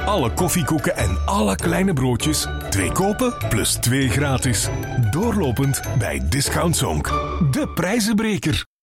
Alle koffiekoeken en alle kleine broodjes. 2 kopen plus 2 gratis. Doorlopend bij Discount Zonk. De prijzenbreker.